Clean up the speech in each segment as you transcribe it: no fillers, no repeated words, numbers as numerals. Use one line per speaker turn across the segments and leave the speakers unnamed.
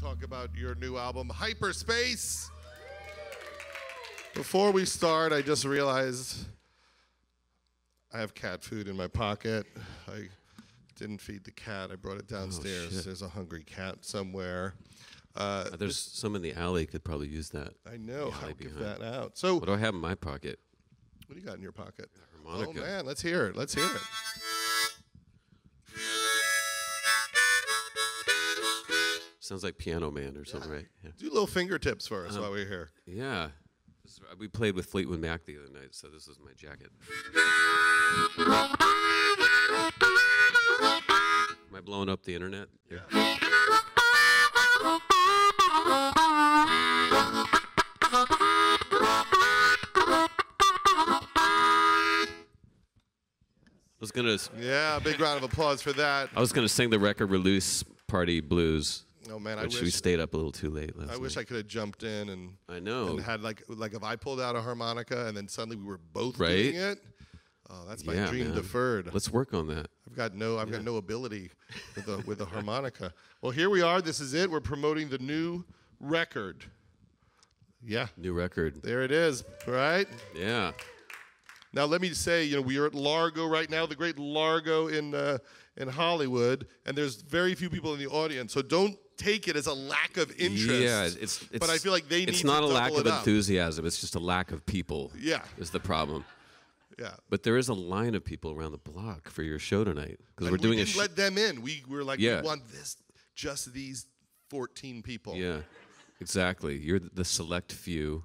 talk about your new album, Hyperspace. Before we start, I just realized I have cat food in my pocket. I didn't feed the cat. I brought it downstairs. There's a hungry cat somewhere.
There's some in the alley could probably use that.
I know. I'll give that out. So,
what do I have in my pocket?
What do you got in your pocket?
A harmonica.
Oh, man. Let's hear it. Let's hear it.
Sounds like Piano Man or something, right? Yeah.
Do little fingertips for us while we're here.
Yeah. We played with Fleetwood Mac the other night, so this is my jacket. Am I blowing up the internet?
Yeah. Yeah, big round of applause for that.
I was gonna sing the record release party blues.
Oh man,
which we stayed up a little too late last night.
I wish I could have jumped in and
I know
and had like if I pulled out a harmonica and then suddenly we were both doing it. Oh, that's my dream deferred.
Let's work on that.
I've got no ability with the harmonica. Well, here we are. This is it. We're promoting the new record. Yeah.
New record.
There it is. Right?
Yeah.
Now let me say, we are at Largo right now, the great Largo in Hollywood, and there's very few people in the audience. So don't take it as a lack of interest.
Yeah,
but I feel like they need to
It's not a lack of
up.
enthusiasm. It's just a lack of people.
Yeah.
Is the problem.
Yeah.
But there is a line of people around the block for your show tonight because we're doing
we didn't let them in. We were like,
we
want just these 14 people.
Yeah, exactly. You're the select few.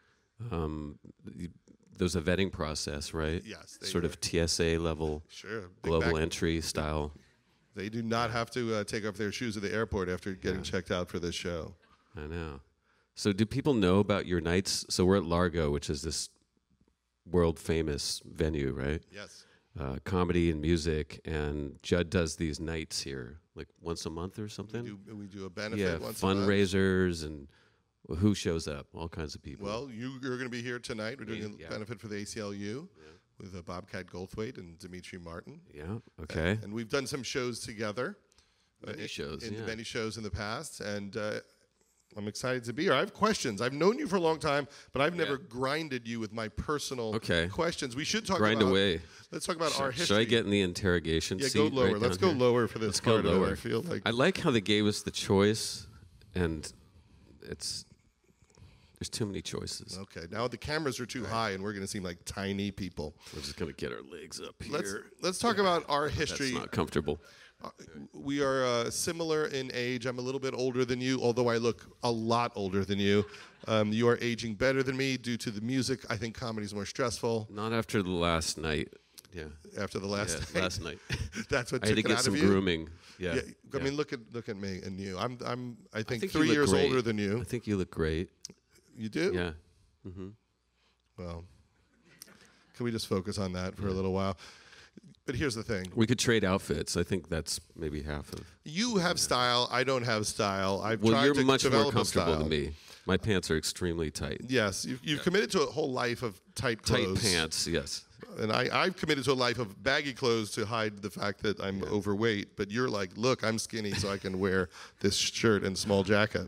There's a vetting process, right?
Yes.
Sort of TSA level, global entry style.
They do not have to take off their shoes at the airport after getting checked out for this show.
I know. So do people know about your nights? So we're at Largo, which is this world-famous venue, right?
Yes.
Comedy and music, and Judd does these nights here, like once a month or something?
We do a benefit once a month.
Fundraisers and who shows up? All kinds of people.
Well, you're going to be here tonight. We're doing a benefit for the ACLU with Bobcat Goldthwait and Dimitri Martin.
Yeah, okay.
And we've done some shows together.
Many shows
in the past, and I'm excited to be here. I have questions. I've known you for a long time, but I've never grinded you with my personal questions. We should talk
Grind away.
Let's talk about our history.
Should I get in the interrogation seat?
Yeah, go lower.
Right
Let's go lower for this part. Lower. I feel like
I like how they gave us the choice, and there's too many choices.
Okay, now the cameras are too high, and we're going to seem like tiny people.
We're just going to get our legs up here.
Let's talk about our history.
That's not comfortable.
We are similar in age. I'm a little bit older than you, although I look a lot older than you. You are aging better than me due to the music. I think comedy's more stressful.
Not after the last night. Yeah.
After the last
last night.
That's what
I had to get some grooming. Yeah.
I mean, look at me and you. I think 3 years older than you.
I think you look great.
You do?
Yeah. Mm-hmm.
Well, can we just focus on that for a little while? But here's the thing.
We could trade outfits. I think that's maybe half of.
You have style. I don't have style.
You're much more comfortable than me. My pants are extremely tight.
Yes. You've committed to a whole life of tight clothes.
Tight pants, yes.
And I've committed to a life of baggy clothes to hide the fact that I'm overweight. But you're like, look, I'm skinny, so I can wear this shirt and small jacket.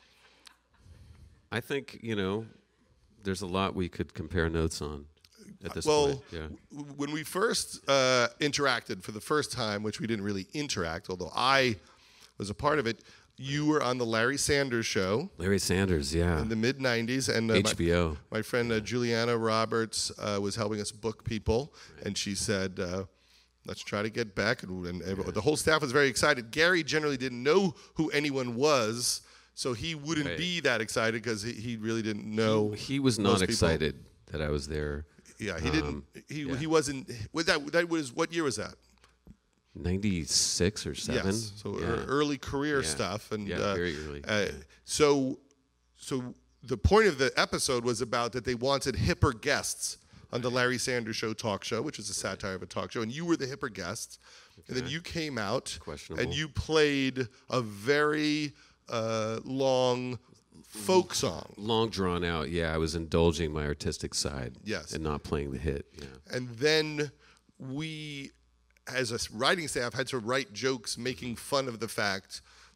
I think, there's a lot we could compare notes on at this point.
When we first interacted for the first time, which we didn't really interact, although I was a part of it, you were on the Larry Sanders Show.
Larry Sanders, yeah.
In the mid-'90s. And
HBO.
My friend Juliana Roberts was helping us book people, and she said, let's try to get back. And the whole staff was very excited. Gary generally didn't know who anyone was, so he wouldn't be that excited because he really didn't know.
He was not excited that I was there.
Yeah, he didn't. He wasn't. That was what year was that?
96 or 7.
Yes, so early career stuff, and
very early.
So the point of the episode was about that they wanted hipper guests on the Larry Sanders Show talk show, which is a satire of a talk show, and you were the hipper guest, and then you came out and you played a very long folk song.
Long drawn out, yeah. I was indulging my artistic side.
Yes.
And not playing the hit. Yeah.
And then we, as a writing staff, had to write jokes making fun of the fact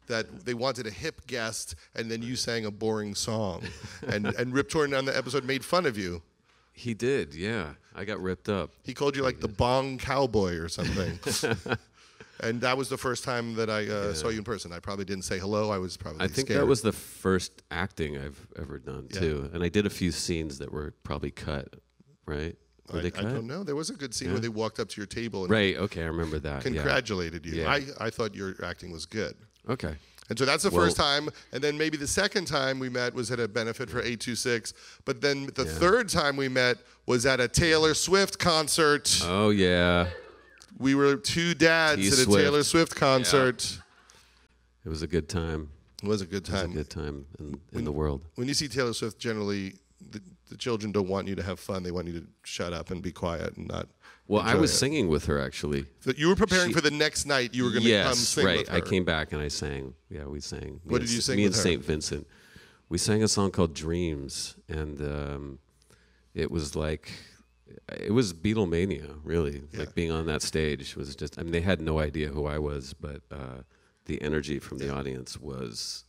that they wanted a hip guest, and then you sang a boring song, and Rip Torn on the episode made fun of you.
He did, yeah. I got ripped up.
He called you like the bong cowboy or something. And that was the first time that I saw you in person. I probably didn't say hello. I was probably
I think
scared.
that was the first acting I've ever done too, and I did a few scenes that were probably cut, right? Were they cut?
I don't know. There was a good scene where they walked up to your table and
Right. Okay, I remember that.
congratulated you.
Yeah.
I thought your acting was good.
Okay.
And so that's the first time. And then maybe the second time we met was at a benefit for 826. But then the third time we met was at a Taylor Swift concert.
Oh yeah.
We were two dads at a
T-Swift.
Taylor Swift concert.
It was a good time.
It was a good
It was a
time.
good time in the world.
When you see Taylor Swift, generally the children don't want you to have fun. They want you to shut up and be quiet and not.
Well, I
enjoy
was
it.
singing with her actually.
So you were preparing for the next night. You were going to come
Yes,
sing
right.
with her.
I came back and I sang. Yeah, we sang.
What did you sing
Me
with
and
her?
St. Vincent. We sang a song called Dreams, and it was like it was Beatlemania, really.
Yeah.
Like being on that stage was just. I mean, they had no idea who I was, but the energy from the audience was.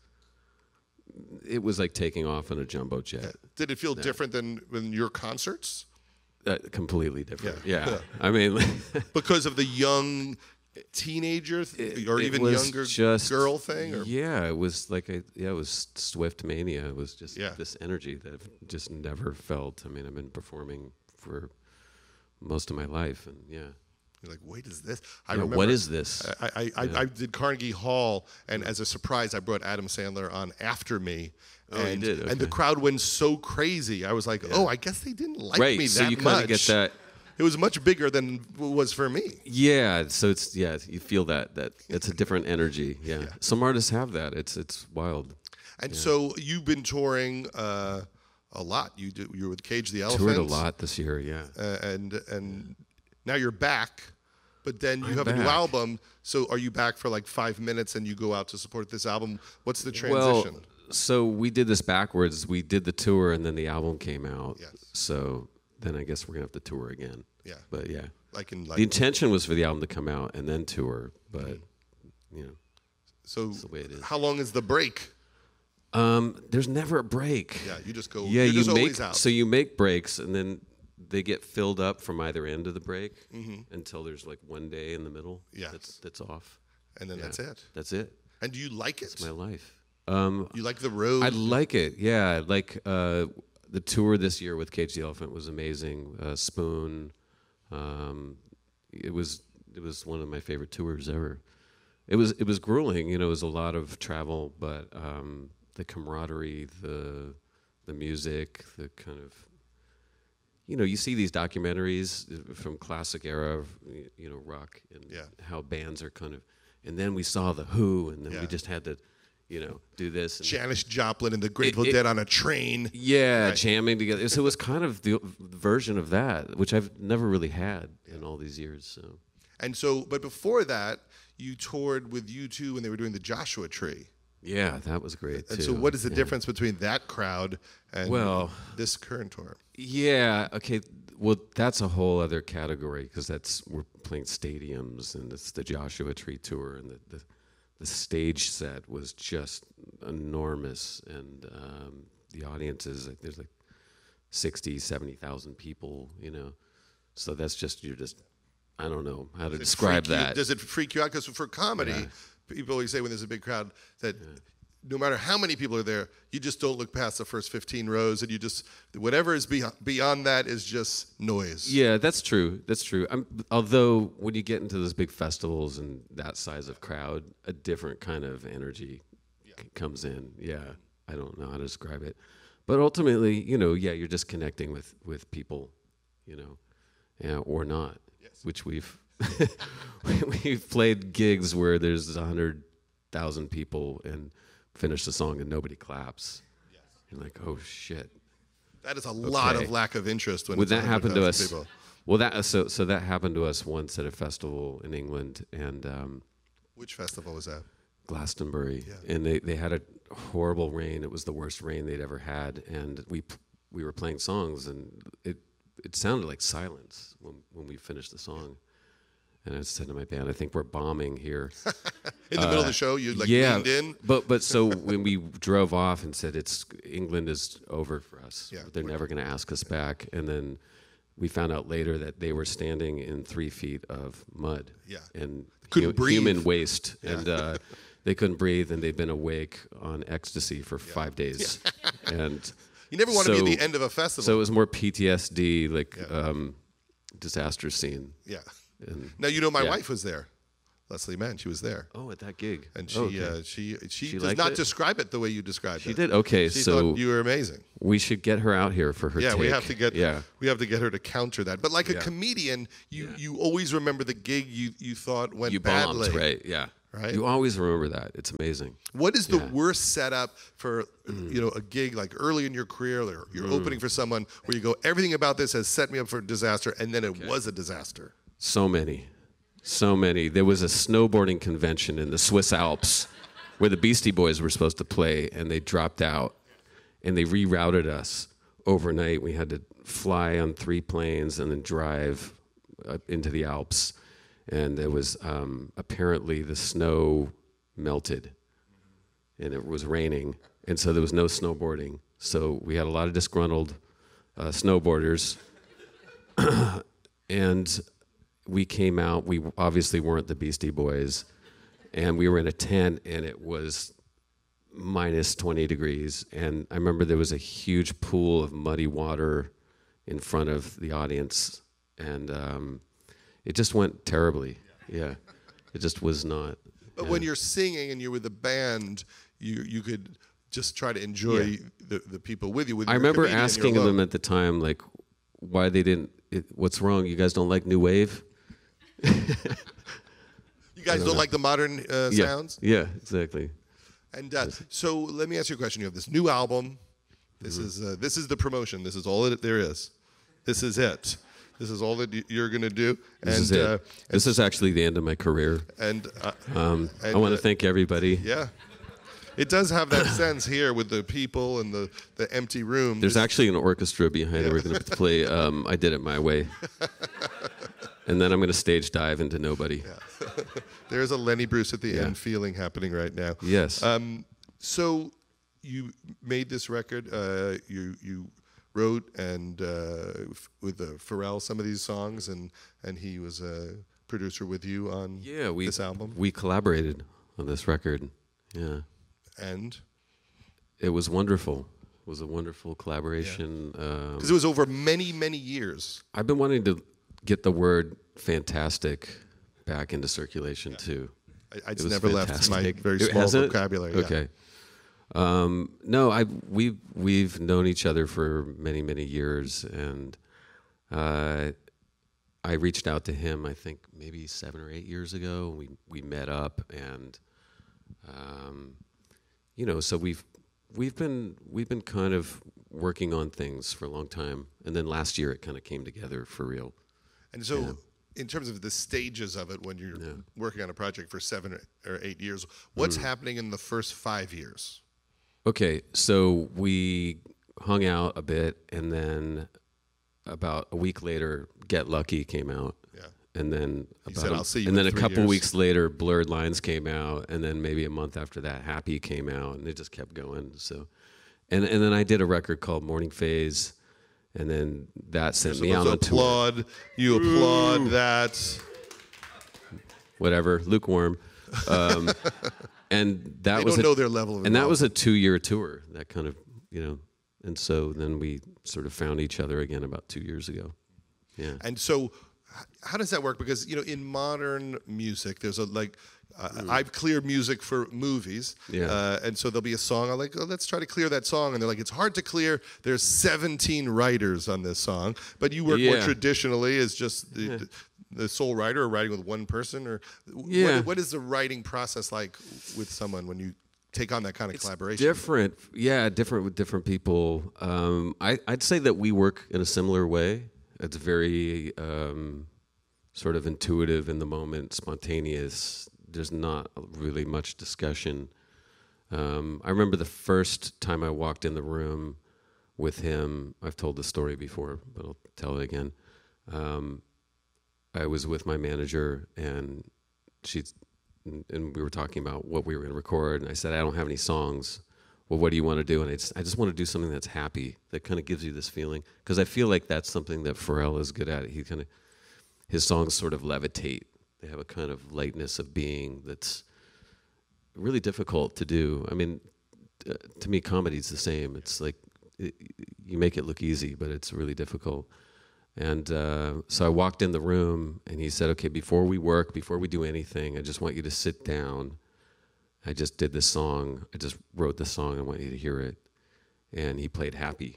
It was like taking off in a jumbo jet.
Did it feel different than your concerts?
Completely different.
Yeah.
Yeah. I mean,
Because of the young teenager or
it
even
was
younger
just,
girl thing? Or?
Yeah, it was like it was Swift mania. It was just
Yeah.
this energy that I've just never felt. I mean, I've been performing for most of my life, and yeah.
You're like, wait, is this?
Yeah, what is this?
I did Carnegie Hall, and as a surprise, I brought Adam Sandler on after me.
Oh, you
and,
did?
And the
Okay.
crowd went so crazy. I was like, oh, I guess they didn't like
Right,
me
so
that
you
much.
kind of get that.
It was much bigger than it was for me.
Yeah, so it's you feel that it's a different energy. Yeah. Some artists have that. It's wild.
And so you've been touring a lot. You were with Cage the Elephant.
Toured a lot this year. Yeah.
And now you're back, but then you have a new
back.
album. So are you back for like 5 minutes and you go out to support this album? What's the
Well,
transition?
so we did this backwards. We did the tour, and then the album came out.
Yes.
So then I guess we're gonna have to tour again.
Yeah.
But yeah,
Like in
the intention was for the album to come out and then tour, but you know,
so
the way it is.
how long is the break?
there's never a break.
Yeah, you just go.
Yeah,
you're
you
just
make
always out.
so you make breaks, and then they get filled up from either end of the break until there's like one day in the middle.
Yes.
that's off.
and then
Yeah.
that's it.
That's it.
And do you like it?
It's my life.
You like the road?
I like it. Yeah, like the tour this year with Cage the Elephant was amazing. Spoon, it was one of my favorite tours ever. It was grueling. You know, it was a lot of travel, but the camaraderie, the music, the kind of, you know, you see these documentaries from classic era of, you know, rock and how bands are kind of, and then we saw the Who, and then we just had to, you know, do this. And
Janis Joplin and the Grateful Dead on a train.
yeah, jamming together. So it was kind of the version of that, which I've never really had in all these years. So
And so, but before that, you toured with U2 when they were doing the Joshua Tree.
yeah, that was great too.
And so, what is the
Yeah.
difference between that crowd and this current tour?
Yeah. Okay. Well, that's a whole other category because we're playing stadiums, and it's the Joshua Tree tour, and the stage set was just enormous, and the audiences, like, there's like 60, 70,000 people, you know. So that's just I don't know how to describe that.
Does it freak you out? Because for comedy, people always say when there's a big crowd that no matter how many people are there, you just don't look past the first 15 rows, and you just whatever is beyond that is just noise.
Yeah, that's true. That's true. Although when you get into those big festivals and that size of crowd, a different kind of energy comes in. Yeah, I don't know how to describe it, but ultimately, you know, you're just connecting with people, you know, or not. Yes. Which we've played gigs where there's 100,000 people and finish the song and nobody claps. Yes. You're like, oh shit.
That is a lot of lack of interest when
Would
it's
that happen to
100,000
us?
people.
Well, so that happened to us once at a festival in England, and
Which festival was that?
Glastonbury, and they had a horrible rain. It was the worst rain they'd ever had, and we were playing songs, and it sounded like silence when we finished the song. And I said to my band, I think we're bombing here.
In the middle of the show, you like
yeah,
leaned in.
but so when we drove off and said England is over for us,
Yeah.
they're never going to ask us back, and then we found out later that they were standing in 3 feet of mud,
Yeah.
and
Couldn't breathe.
human waste, and they couldn't breathe, and they'd been awake on ecstasy for 5 days, and
You never want to be at
so-
the end of a festival.
so it was more PTSD, like disaster scene.
yeah.
And,
Now you know my
Yeah.
wife was there, Leslie Mann. She was there,
oh, at that gig,
and she
Oh, okay.
she does
liked
not
it?
describe it the way you described it.
She did? Okay,
She
so-
thought you were amazing.
we should get her out here for her.
Yeah, we
take.
have to get
Yeah.
we have to get her to counter that. But like a
Yeah.
comedian, you always remember the gig you thought went
You
badly.
bombed, right? Yeah.
Right?
You always remember that. It's amazing.
What is the
Yeah.
worst setup for a gig like early in your career, or you're opening for someone where you go, everything about this has set me up for disaster, and then it was a disaster?
So many. So many. There was a snowboarding convention in the Swiss Alps where the Beastie Boys were supposed to play, and they dropped out, and they rerouted us overnight. We had to fly on 3 planes and then drive into the Alps. And there was apparently the snow melted, and it was raining, and so there was no snowboarding. So we had a lot of disgruntled snowboarders, and we came out. We obviously weren't the Beastie Boys, and we were in a tent, and it was minus 20 degrees. And I remember there was a huge pool of muddy water in front of the audience, and it just went terribly. Yeah, it just was not.
But when you're singing and you're with a band, you could just try to enjoy the people with you. With
I
your
remember
comedian, you're
asking
alone.
them at the time, like, why they didn't. What's wrong? You guys don't like new wave?
You guys don't like the modern sounds?
Yeah, exactly.
And so let me ask you a question. You have this new album. This is the promotion. This is all that there is. This is it. This is all that you're going to do.
This is it. This is actually the end of my career.
And
I want to thank everybody.
Yeah. It does have that sense here with the people and the empty room.
There's actually an orchestra behind it. We're going to play I Did It My Way. And then I'm going to stage dive into Nobody.
There's a Lenny Bruce at the
Yeah.
end feeling happening right now.
Yes.
So you made this record. You wrote and with Pharrell some of these songs, and he was a producer with you on this album.
We collaborated on this record. Yeah.
And
It was wonderful. It was a wonderful collaboration.
because it was over many, many years.
I've been wanting to get the word fantastic back into circulation too.
It's
It was
never left my
fantastic.
very
It
small
hasn't?
vocabulary. yeah.
Okay. No, we've known each other for many, many years, and I reached out to him. I think maybe 7 or 8 years ago. We met up, and so we've been kind of working on things for a long time, and then last year it kind of came together for real.
And so, in terms of the stages of it, when you're working on a project for 7 or 8 years, what's happening in the first 5 years?
Okay, so we hung out a bit, and then about a week later, Get Lucky came out.
Yeah.
And then
said, "I'll see you
and
in
then a
3
couple
years."
weeks later, Blurred Lines came out, and then maybe a month after that, Happy came out, and it just kept going. So, and then I did a record called Morning Phase, and then that sent me out on tour.
You applaud that.
Whatever, lukewarm. And that
They
was
don't know their level of
and that was
involvement.
a 2-year tour. That kind of and so then we sort of found each other again about 2 years ago. Yeah.
And so, how does that work? Because in modern music, there's I've cleared music for movies,
Yeah.
and so there'll be a song. I'm like, let's try to clear that song, and they're like, it's hard to clear. There's 17 writers on this song, but you work more
Yeah.
traditionally as just the sole writer, or writing with one person, or
Yeah.
what is the writing process like with someone when you take on that kind of collaboration?
Different, different with different people. I'd say that we work in a similar way. It's very sort of intuitive in the moment, spontaneous. There's not really much discussion. I remember the first time I walked in the room with him. I've told the story before, but I'll tell it again. I was with my manager, and and we were talking about what we were going to record, and I said, I don't have any songs. Well, what do you want to do? And I just want to do something that's happy, that kind of gives you this feeling, because I feel like that's something that Pharrell is good at. His songs sort of levitate. They have a kind of lightness of being that's really difficult to do. I mean, to me, comedy's the same. It's like you make it look easy, but it's really difficult. And so I walked in the room, and he said, okay, before we do anything, I just want you to sit down. I just did this song. I just wrote the song. I want you to hear it. And he played Happy.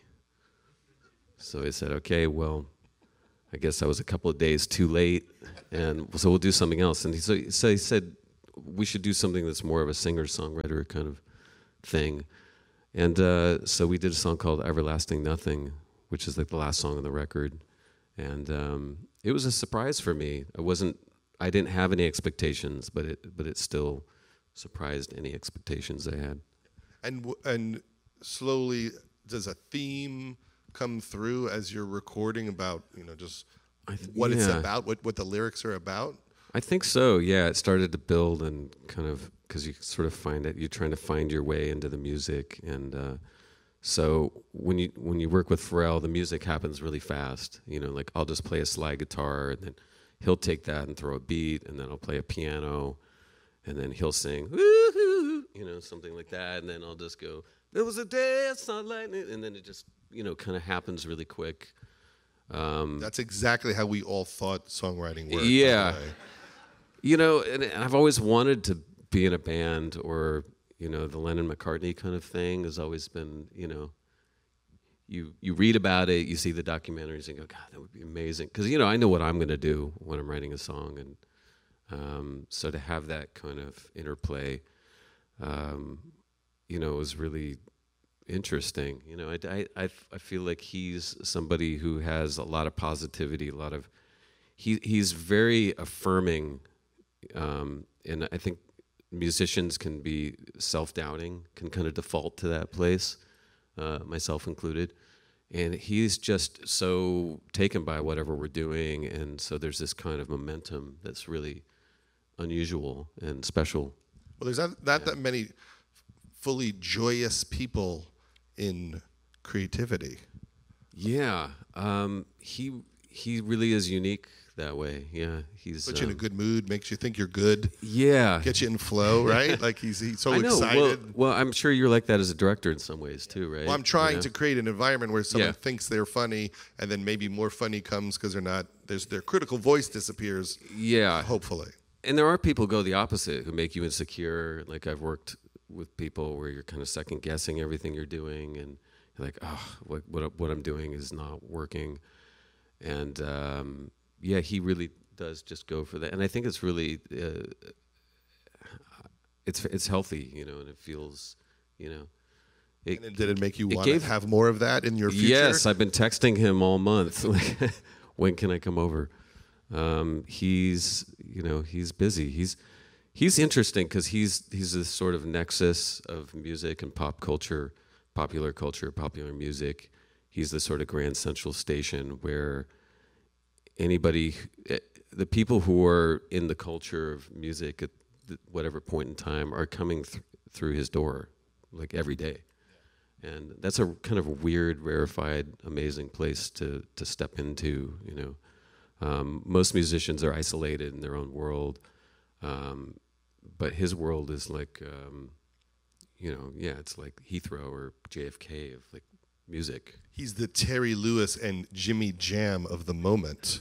So I said, okay, well, I guess I was a couple of days too late, and so we'll do something else. And he said, we should do something that's more of a singer-songwriter kind of thing. And so we did a song called Everlasting Nothing, which is like the last song on the record. And it was a surprise for me. I didn't have any expectations, but it still surprised any expectations I had.
And slowly, does a theme come through as you're recording about, just what it's about, what the lyrics are about?
I think so, yeah. It started to build, and kind of, because you sort of find it, you're trying to find your way into the music. And so when you work with Pharrell, the music happens really fast. Like I'll just play a slide guitar, and then he'll take that and throw a beat, and then I'll play a piano, and then he'll sing, woo-hoo, something like that, and then I'll just go, there was a day I saw lightning, and then it just, kind of happens really quick.
That's exactly how we all thought songwriting worked.
Yeah. And I've always wanted to be in a band, or, the Lennon-McCartney kind of thing has always been, you read about it, you see the documentaries, and go, God, that would be amazing. Because, I know what I'm going to do when I'm writing a song, and so to have that kind of interplay, was really interesting. I feel like he's somebody who has a lot of positivity, he's very affirming, and I think musicians can be self-doubting, can kind of default to that place, myself included. And he's just so taken by whatever we're doing, and so there's this kind of momentum that's really unusual and special.
Well, there's not that many fully joyous people in creativity.
Yeah, he really is unique that way. Yeah, he's
puts you in a good mood, makes you think you're good.
Yeah,
gets you in flow, right? Like he's so
I know.
excited.
Well, I'm sure you're like that as a director in some ways too, right?
Well, I'm trying to create an environment where someone thinks they're funny, and then maybe more funny comes because they're not. Their critical voice disappears.
Yeah,
hopefully.
And there are people who go the opposite, who make you insecure. Like I've worked with people where you're kind of second guessing everything you're doing, and you're like, oh, what I'm doing is not working. And he really does just go for that. And I think it's really it's healthy, and it feels,
and did it make you want to have more of that in your future?
Yes, I've been texting him all month. Like, when can I come over? He's busy. He's interesting because he's this sort of nexus of music and pop culture, popular music. He's the sort of grand central station where the people who are in the culture of music at whatever point in time are coming through his door, like every day. And that's a kind of a weird, rarefied, amazing place to step into, Most musicians are isolated in their own world, but his world is like, it's like Heathrow or JFK of like music.
He's the Terry Lewis and Jimmy Jam of the moment.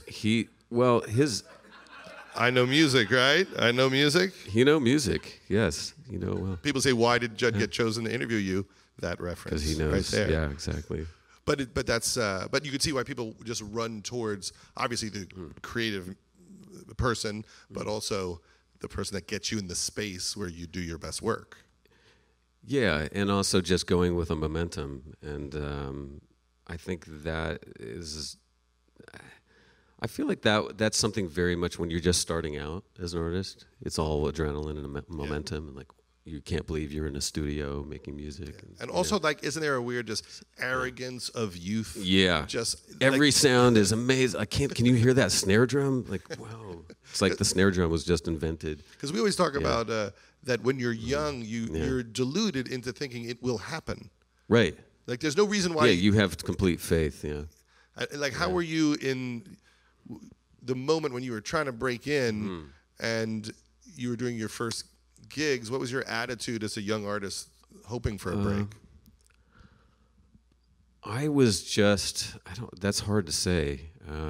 I know music, right? I know music.
You know music, yes. Well.
People say, why did Judd get chosen to interview you? That reference.
Because he knows.
Right there.
Yeah, exactly.
But you can see why people just run towards, obviously, the creative person, but also the person that gets you in the space where you do your best work.
Yeah, and also just going with a momentum. And I think that is... I feel like that's something very much when you're just starting out as an artist. It's all adrenaline and momentum, and like you can't believe you're in a studio making music.
And also, like, isn't there a weird just arrogance of youth?
Yeah.
Just
every sound is amazing. Can you hear that snare drum? Like, wow. It's like the snare drum was just invented.
Because we always talk about that when you're young, you're deluded into thinking it will happen.
Right.
Like there's no reason why.
Yeah, you have complete faith. Yeah.
Like how were you in the moment when you were trying to break in and you were doing your first gigs? What was your attitude as a young artist hoping for a break?
I was just, that's hard to say.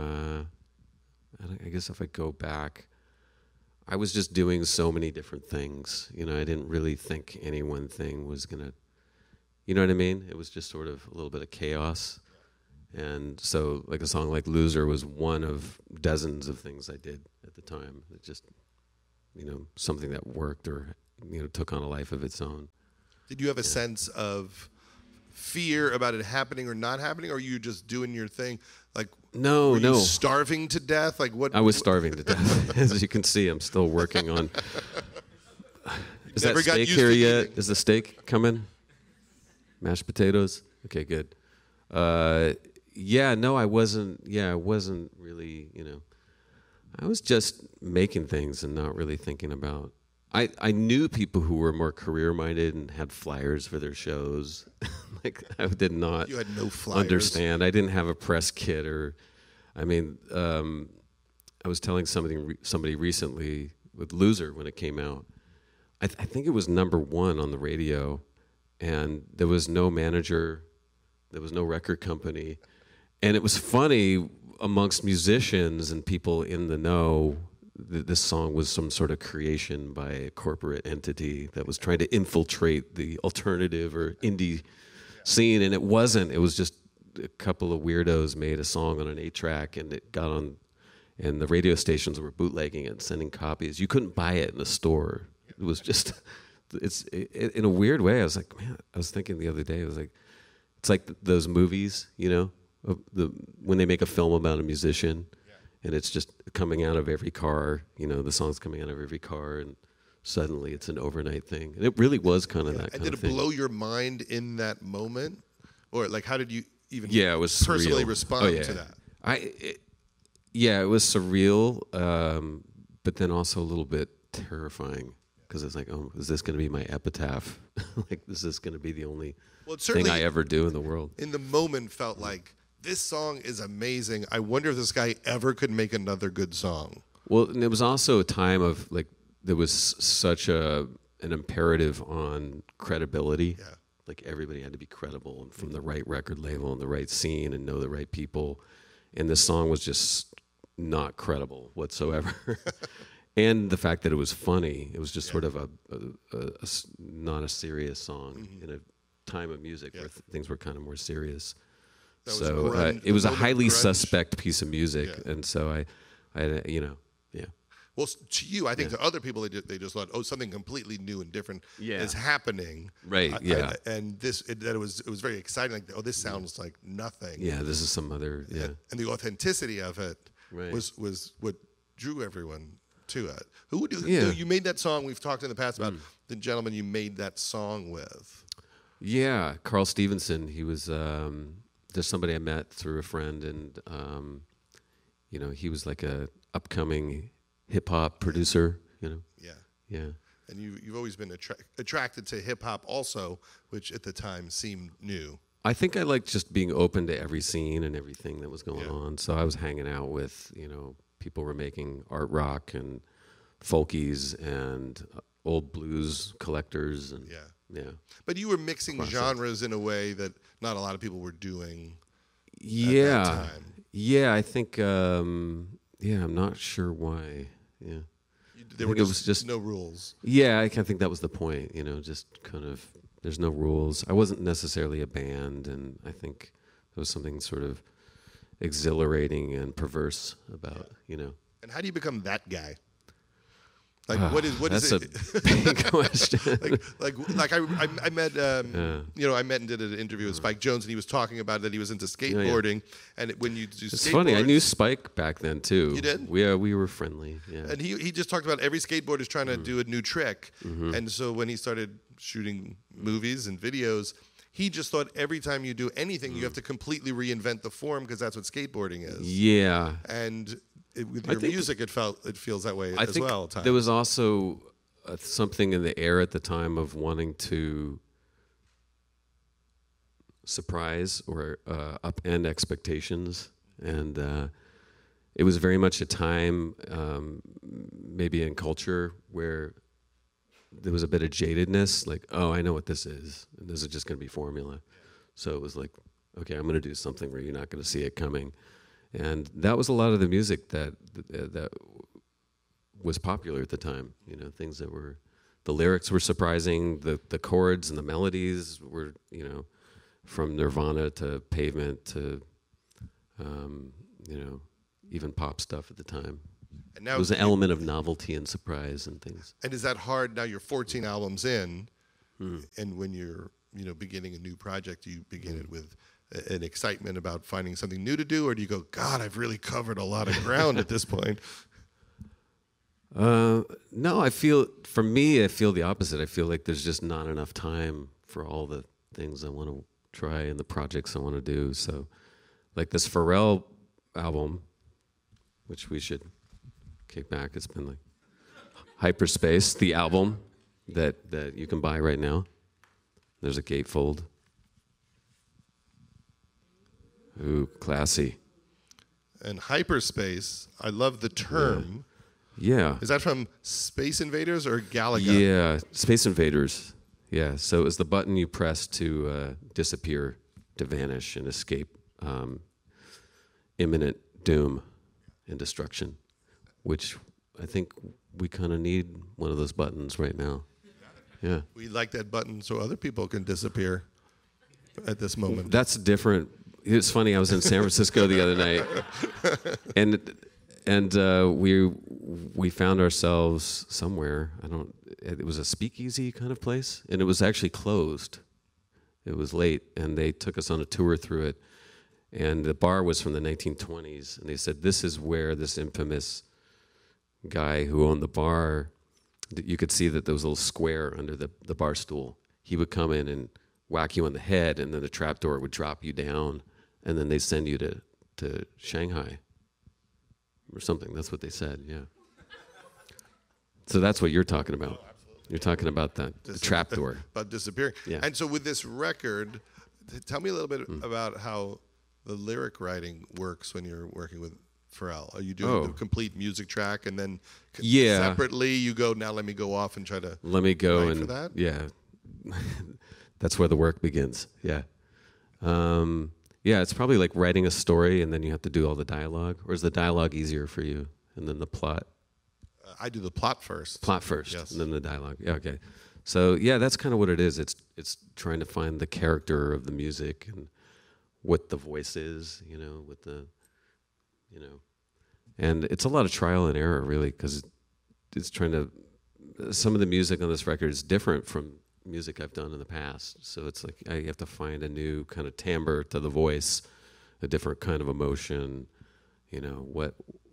I guess if I go back, I was just doing so many different things. You know, I didn't really think any one thing was going to, you know what I mean? It was just sort of a little bit of chaos. And so like a song like Loser was one of dozens of things I did at the time. It just, you know, something that worked or, you know, took on a life of its own.
Did you have a sense of fear about it happening or not happening, or are you just doing your thing? Like,
no,
were you starving to death? Like what?
I was starving to death. As you can see, I'm still working on. Is that steak here yet? Is the steak coming? Mashed potatoes. Okay, good. Yeah, no, I wasn't. Yeah, I wasn't really. You know, I was just making things and not really thinking about. I knew people who were more career-minded and had flyers for their shows. Like I did not.
You had no flyers.
Understand? I didn't have a press kit or. I mean, I was telling somebody recently with Loser when it came out. I think it was #1 on the radio, and there was no manager, there was no record company, and it was funny amongst musicians and people in the know. This song was some sort of creation by a corporate entity that was trying to infiltrate the alternative or indie scene, and it wasn't. It was just a couple of weirdos made a song on an 8-track, and it got on, and the radio stations were bootlegging it and sending copies. You couldn't buy it in a store. It was just, in a weird way. I was like, man, I was thinking the other day, I was like, it's like those movies, you know, when they make a film about a musician. And it's just coming out of every car, you know, the song's coming out of every car, and suddenly it's an overnight thing. And it really was kind of that kind of thing.
And did it blow your mind in that moment? Or, like, how did you even
it was
personally
surreal.
respond to that?
It was surreal, but then also a little bit terrifying, because it's like, oh, is this going to be my epitaph? Like, is this going to be the only thing I ever do in the world?
In the moment, felt like, this song is amazing. I wonder if this guy ever could make another good song.
Well, and it was also a time of, like, there was such an imperative on credibility.
Yeah.
Like, everybody had to be credible and from the right record label and the right scene and know the right people. And this song was just not credible whatsoever. And the fact that it was funny. It was just sort of a not a serious song in a time of music where things were kind of more serious. So it was a highly suspect piece of music, and so I, you know,
Well, to you, I think to other people, they just thought, oh, something completely new and different is happening,
right?
And it was very exciting. Like, oh, this sounds like nothing.
Yeah, this is some other. Yeah,
and the authenticity of it was what drew everyone to it. You made that song? We've talked in the past about the gentleman you made that song with.
Yeah, Carl Stevenson. He was. There's somebody I met through a friend, and you know, he was like a upcoming hip hop producer. You know. Yeah.
And you've always been attracted to hip hop, also, which at the time seemed new.
I think I liked just being open to every scene and everything that was going on. So I was hanging out with, you know, people were making art rock and folkies and old blues collectors and
But you were mixing genres in a way that not a lot of people were doing at that time.
Yeah, I think I'm not sure why. Yeah.
There were just no rules.
Yeah, I think that was the point, you know, just kind of there's no rules. I wasn't necessarily a band, and I think there was something sort of exhilarating and perverse about, you know.
And how do you become that guy? Like what is
that's
it?
a big question.
I met I met and did an interview with Spike Jonze, and he was talking about that he was into skateboarding, and when you do
it's funny. I knew Spike back then too.
You did?
We were friendly. Yeah.
And he just talked about every skateboarder is trying to do a new trick, and so when he started shooting movies and videos, he just thought every time you do anything, you have to completely reinvent the form because that's what skateboarding is.
Yeah.
And with your music, it feels that way as well. At times.
There was also something in the air at the time of wanting to surprise or upend expectations, and it was very much a time, maybe in culture, where there was a bit of jadedness, like, oh, I know what this is, and this is just going to be formula. So it was like, okay, I'm going to do something where you're not going to see it coming. And that was a lot of the music that was popular at the time. You know, things that were, the lyrics were surprising, the chords and the melodies were, you know, from Nirvana to Pavement to, you know, even pop stuff at the time. And now, it was an element of novelty and surprise and things.
And is that hard? Now you're 14 albums in, and when you're, you know, beginning a new project, do you begin it with an excitement about finding something new to do, or do you go, God, I've really covered a lot of ground at this point?
No, I feel the opposite. I feel like there's just not enough time for all the things I want to try and the projects I want to do. So, like this Pharrell album, which we should kick back. It's been like Hyperspace, the album that you can buy right now. There's a gatefold. Ooh, classy.
And Hyperspace, I love the term.
Yeah.
Is that from Space Invaders or Galaga?
Yeah, Space Invaders. Yeah, so it was the button you press to disappear, to vanish and escape imminent doom and destruction, which I think we kind of need one of those buttons right now. Yeah.
We like that button so other people can disappear at this moment.
That's different. It's funny, I was in San Francisco the other night, and we found ourselves somewhere. It was a speakeasy kind of place, and it was actually closed. It was late, and they took us on a tour through it. And the bar was from the 1920s, and they said, this is where this infamous guy who owned the bar, you could see that there was a little square under the bar stool. He would come in and whack you on the head, and then the trapdoor would drop you down, and then they send you to Shanghai or something. That's what they said, yeah. So that's what you're talking about. Oh, you're talking about the trapdoor.
About disappearing.
Yeah.
And so with this record, tell me a little bit about how the lyric writing works when you're working with Pharrell. Are you doing the complete music track, and then separately you go, now let me go off and try to
let me go
write
and
for that?
Yeah. That's where the work begins. Yeah. Yeah, it's probably like writing a story and then you have to do all the dialogue. Or is the dialogue easier for you? And then the plot?
I do the plot first.
Plot first,
yes.
And then the dialogue. Yeah, okay. So yeah, that's kind of what it is. It's trying to find the character of the music and what the voice is, you know, with the, you know. And it's a lot of trial and error, really, because it's trying to, some of the music on this record is different from music I've done in the past. So it's like I have to find a new kind of timbre to the voice, a different kind of emotion, you know, what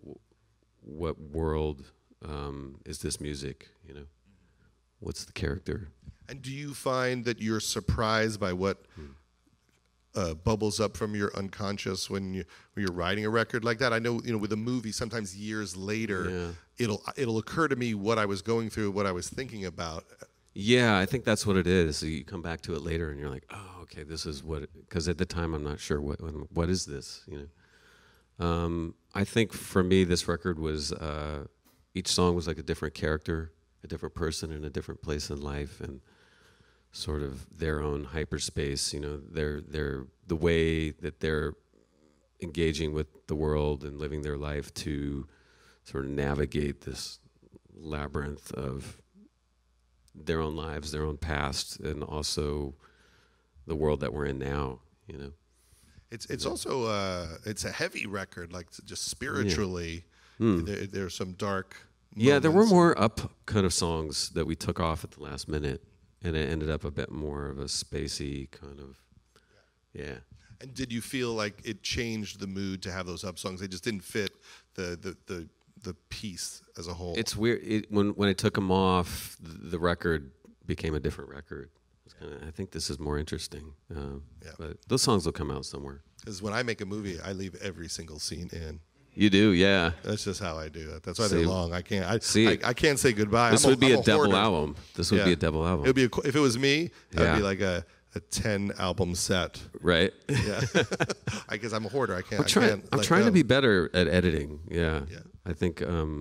world is this music, you know? What's the character?
And do you find that you're surprised by what bubbles up from your unconscious when you're writing a record like that? I know, you know, with a movie, sometimes years later, it'll occur to me what I was going through, what I was thinking about.
Yeah, I think that's what it is. So you come back to it later, and you're like, oh, okay, this is what. Because at the time, I'm not sure what is this, you know. I think for me, this record was each song was like a different character, a different person in a different place in life, and sort of their own hyperspace. You know, the way that they're engaging with the world and living their life to sort of navigate this labyrinth of their own lives, their own past, and also the world that we're in now. You know,
it's also it's a heavy record, like just spiritually. There's some dark moments.
Yeah, there were more up kind of songs that we took off at the last minute, and it ended up a bit more of a spacey kind of, yeah.
And did you feel like it changed the mood to have those up songs? They just didn't fit the piece as a whole.
It's weird. When I took them off, the record became a different record. I think this is more interesting. But those songs will come out somewhere.
Because when I make a movie, I leave every single scene in.
You do, yeah.
That's just how I do it. That's why
See.
they're long. I can't.
See.
I can't say goodbye.
This
I'm
would be
I'm
a double
hoarder.
album. This would
Yeah.
be a double album.
It would be if it was me, that'd
Yeah.
be like a 10 album set.
Right?
Yeah, because I'm a hoarder. I can't.
I'm trying to be better at editing. Yeah.
Yeah.
I think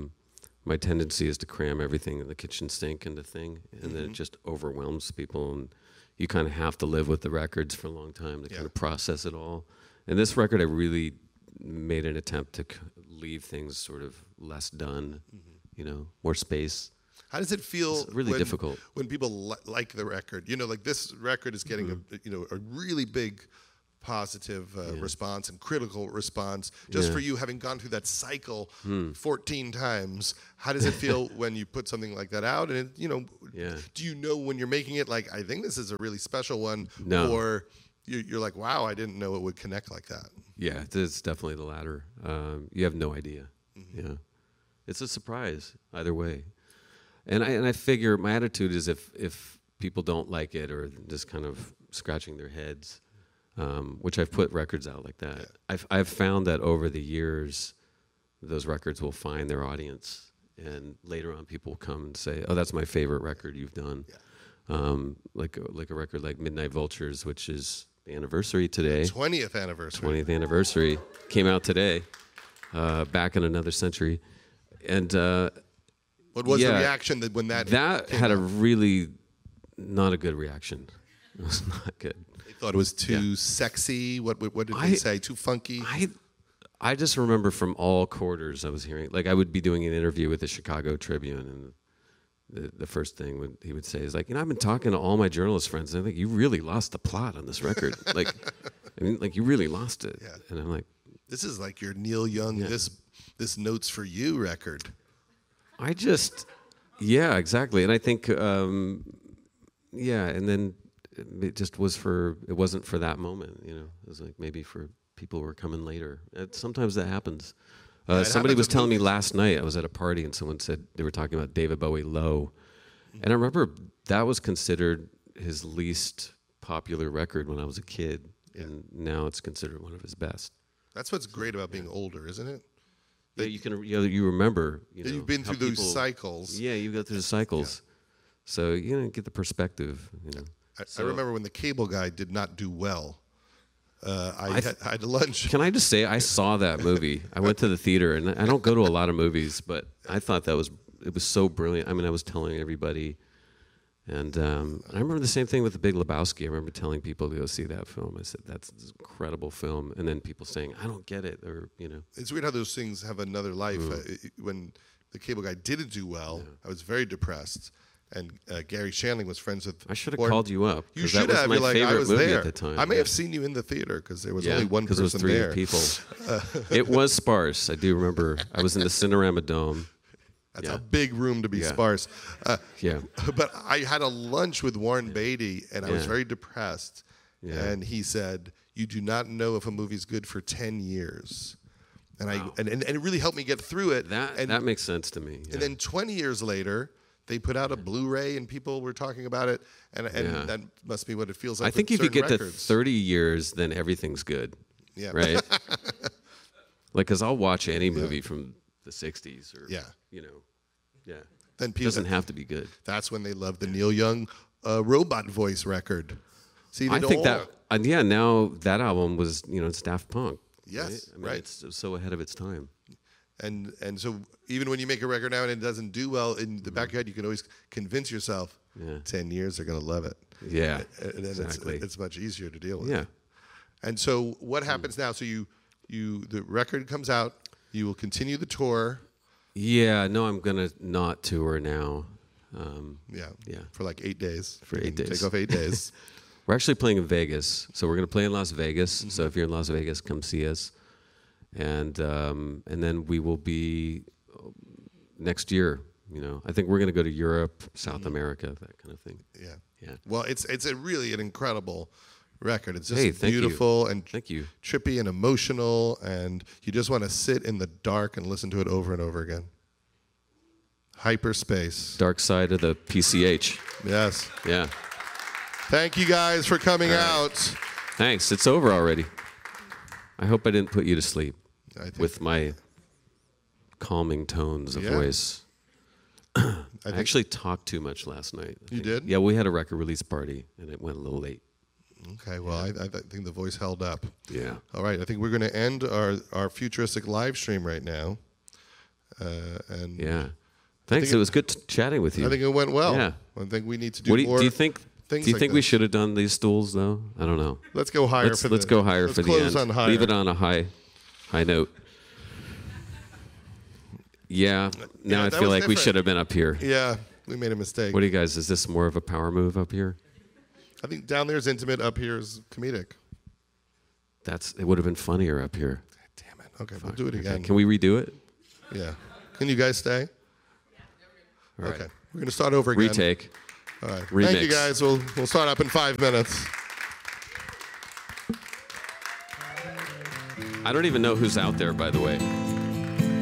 my tendency is to cram everything in the kitchen sink into thing, and then it just overwhelms people, and you kind of have to live with the records for a long time to kind of process it all. And this record, I really made an attempt to leave things sort of less done, more space.
How does it feel?
It's really difficult.
when people like the record. Like this record is getting a really big positive response and critical response. Just for you having gone through that cycle 14 times, how does it feel when you put something like that out? And do you know when you're making it like, I think this is a really special one,
No.
or you're like, wow, I didn't know it would connect like that?
Yeah, it's definitely the latter. You have no idea. Yeah, it's a surprise either way. And I figure my attitude is if people don't like it or just kind of scratching their heads, which I've put records out like that. Yeah. I've found that over the years, those records will find their audience, and later on people will come and say, "Oh, that's my favorite record you've done." Yeah. Like a record like Midnight Vultures, which is the anniversary today.
20th anniversary.
20th anniversary came out today, back in another century, and.
What was the reaction when that
had a really not a good reaction? It was not good.
They thought it was too sexy. What did they say? Too funky?
I just remember from all quarters I was hearing, like I would be doing an interview with the Chicago Tribune, and the first thing he would say is like, I've been talking to all my journalist friends, and I think you really lost the plot on this record. Like you really lost it.
Yeah.
And I'm like,
this is like your Neil Young, this Notes for You record.
Exactly. And I think, and then it just it wasn't for that moment, It was like maybe for people who were coming later. Sometimes that happens. Somebody was telling me last night, I was at a party and someone said they were talking about David Bowie Low. And I remember that was considered his least popular record when I was a kid. Yeah. And now it's considered one of his best.
That's what's great about being older, isn't it?
Yeah, you remember.
You've been through those cycles.
Yeah, you go through the cycles. Yeah. So get the perspective.
I remember when the Cable Guy did not do well. I had lunch.
Can I just say I saw that movie? I went to the theater, and I don't go to a lot of movies, but I thought it was so brilliant. I mean, I was telling everybody. And I remember the same thing with The Big Lebowski. I remember telling people to go see that film. I said, that's an incredible film. And then people saying, I don't get it, or,
It's weird how those things have another life. When The Cable Guy didn't do well, I was very depressed. And Gary Shandling was friends with...
I should have called you up.
You should
have.
That was my favorite movie
there at the time.
I may have seen you in the theater because there was only one person
there. Because it was 3 people. It was sparse. I do remember. I was in the Cinerama Dome.
That's a big room to be sparse. But I had a lunch with Warren Beatty, and I was very depressed. Yeah. And he said, "You do not know if a movie's good for 10 years." And and it really helped me get through it.
That makes sense to me. Yeah.
And then 20 years later, they put out a Blu-ray, and people were talking about it. And that must be what it feels like.
I think if you get
records.
to 30 years, then everything's good.
Yeah.
Right? Because I'll watch any movie from the 60s or, Then people, it doesn't have to be good.
That's when they love the Neil Young robot voice record. See,
I think that, now that album was, it's Daft Punk.
Yes,
right? I mean, it's so ahead of its time.
And so even when you make a record now and it doesn't do well, in the back of your head, you can always convince yourself 10 years they're going to love it.
Yeah,
and
exactly.
It's much easier to deal with.
Yeah.
And so what happens now? So the record comes out, you will continue the tour.
Yeah, no, I'm going to not tour now.
For like 8 days.
For 8 days.
Take off 8 days.
We're actually playing in Vegas. So we're going to play in Las Vegas. Mm-hmm. So if you're in Las Vegas, come see us. And then we will be next year, I think we're going to go to Europe, South America, that kind of thing.
Yeah. Well, it's really an incredible record. It's just beautiful and trippy and emotional, and you just want to sit in the dark and listen to it over and over again. Hyperspace.
Dark Side of the PCH.
Yes.
Yeah.
Thank you guys for coming out.
Thanks. It's over already. I hope I didn't put you to sleep with my calming tones of
Yeah.
voice.
I
I actually talked too much last night. I
You
think.
did?
Yeah, we had a record release party, and it went a little late.
Okay, well, I think the voice held up.
Yeah.
All right, I think we're going to end our futuristic live stream right now. And
Yeah. Thanks.
think
It was good chatting with you.
I think it went well.
Yeah.
I think we need to do
What
more.
do you think?
things
Do you
like
think we
this.
should have done these stools though? I don't know.
Let's go higher.
Let's go higher
let's
for the
close
end.
on higher.
Leave it on a high note. Yeah. Now
Yeah,
I
that
feel
was
like we
different.
should have been up here.
Yeah, we made a mistake.
What do you guys? Is this more of a power move up here?
I think down there is intimate, up here is comedic.
It would have been funnier up here.
Damn it. Okay, we'll do it again.
Okay, can we redo it?
Yeah. Can you guys stay?
All right.
Okay. We're going to start over again.
Retake.
All right.
Remix.
Thank you, guys. We'll start up in 5 minutes.
I don't even know who's out there, by the way.